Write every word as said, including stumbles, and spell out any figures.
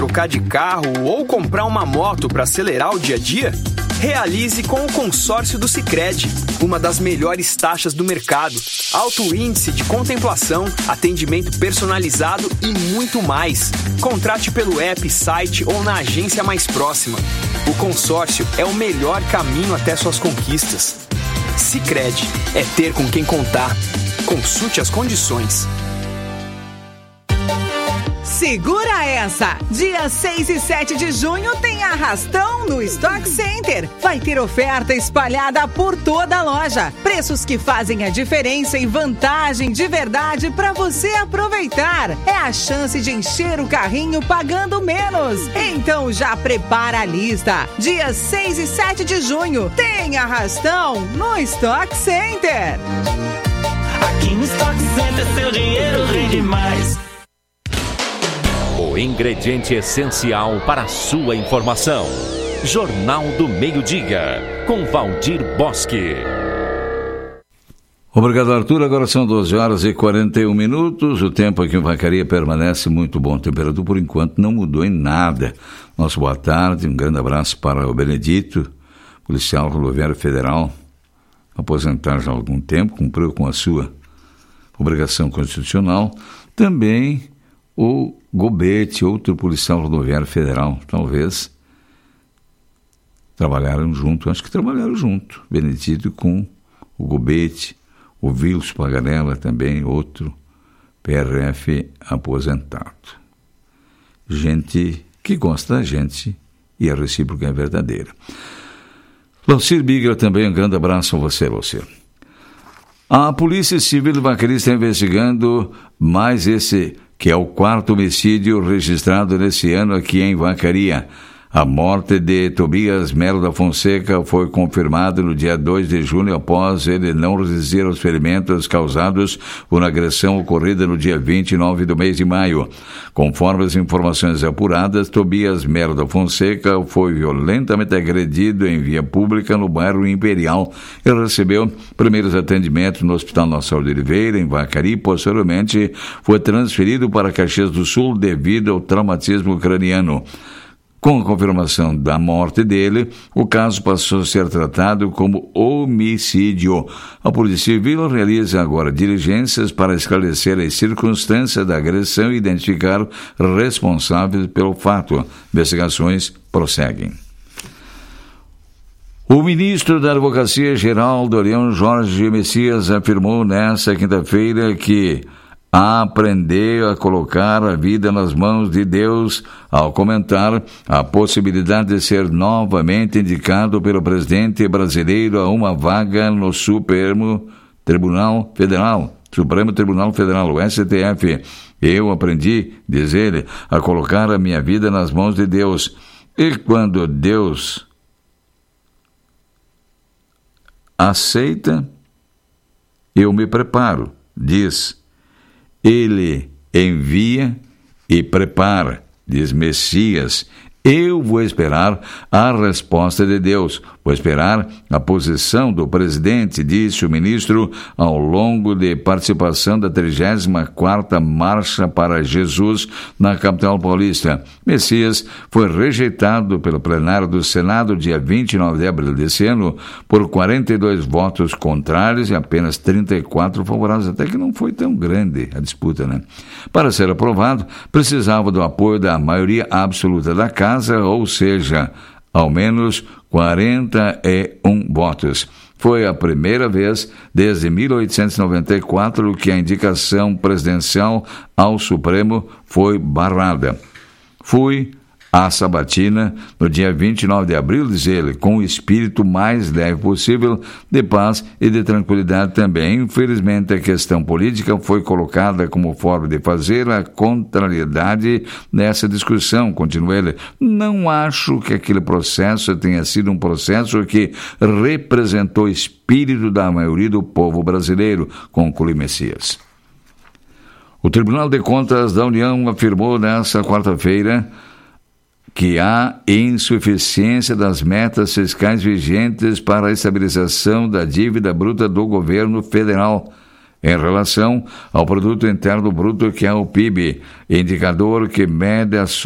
trocar de carro ou comprar uma moto para acelerar o dia a dia? Realize com o consórcio do Sicredi, uma das melhores taxas do mercado, alto índice de contemplação, atendimento personalizado e muito mais. Contrate pelo app, site ou na agência mais próxima. O consórcio é o melhor caminho até suas conquistas. Sicredi, é ter com quem contar. Consulte as condições. Segura essa! Dia seis e sete de junho tem arrastão no Stock Center. Vai ter oferta espalhada por toda a loja. Preços que fazem a diferença e vantagem de verdade para você aproveitar. É a chance de encher o carrinho pagando menos. Então já prepara a lista. Dia seis e sete de junho tem arrastão no Stock Center. Aqui no Stock Center seu dinheiro rende mais. O ingrediente essencial para a sua informação. Jornal do Meio-Dia, com Valdir Bosque. Obrigado, Arthur. Agora são doze horas e quarenta e um minutos. O tempo aqui em Vacaria permanece muito bom. A temperatura, por enquanto, não mudou em nada. Nosso boa tarde, um grande abraço para o Benedito, policial rodoviário federal, aposentado já há algum tempo, cumpriu com a sua obrigação constitucional. Também o Gobete, outro policial rodoviário federal, talvez trabalharam junto, acho que trabalharam junto, Benedito com o Gobete, o Vilso Paganella também, outro P R F aposentado. Gente que gosta da gente e a recíproca é verdadeira. Laucir Bigler também, um grande abraço a você, Laucir. A Polícia Civil de Vacaria está investigando mais esse que é o quarto homicídio registrado nesse ano aqui em Vacaria. A morte de Tobias Melo da Fonseca foi confirmada no dia dois de junho após ele não resistir aos ferimentos causados por uma agressão ocorrida no dia vinte e nove do mês de maio. Conforme as informações apuradas, Tobias Melo da Fonseca foi violentamente agredido em via pública no bairro Imperial e recebeu primeiros atendimentos no Hospital Nossa Senhora de Oliveira, em Vacaria, e posteriormente foi transferido para Caxias do Sul devido ao traumatismo craniano. Com a confirmação da morte dele, o caso passou a ser tratado como homicídio. A Polícia Civil realiza agora diligências para esclarecer as circunstâncias da agressão e identificar responsáveis pelo fato. Investigações prosseguem. O ministro da Advocacia Geral do Orião, Jorge Messias, afirmou nesta quinta-feira que aprendeu a colocar a vida nas mãos de Deus ao comentar a possibilidade de ser novamente indicado pelo presidente brasileiro a uma vaga no Supremo Tribunal Federal, Supremo Tribunal Federal, o S T F. Eu aprendi, diz ele, a colocar a minha vida nas mãos de Deus. E quando Deus aceita, eu me preparo, diz. Ele envia e prepara, diz Messias. Eu vou esperar a resposta de Deus. Vou esperar a posição do presidente, disse o ministro, ao longo de participação da trigésima quarta Marcha para Jesus na capital paulista. Messias foi rejeitado pelo plenário do Senado dia vinte e nove de abril desse ano por quarenta e dois votos contrários e apenas trinta e quatro favoráveis. Até que não foi tão grande a disputa, né? Para ser aprovado, precisava do apoio da maioria absoluta da casa, ou seja, ao menos quarenta e um votos. Foi a primeira vez desde mil oitocentos e noventa e quatro que a indicação presidencial ao Supremo foi barrada. Fui à sabatina no dia vinte e nove de abril, diz ele, com o espírito mais leve possível, de paz e de tranquilidade também. Infelizmente, a questão política foi colocada como forma de fazer a contrariedade nessa discussão, continua ele. Não acho que aquele processo tenha sido um processo que representou o espírito da maioria do povo brasileiro, conclui Messias. O Tribunal de Contas da União afirmou nesta quarta-feira que há insuficiência das metas fiscais vigentes para a estabilização da dívida bruta do governo federal em relação ao Produto Interno Bruto, que é o P I B, indicador que mede a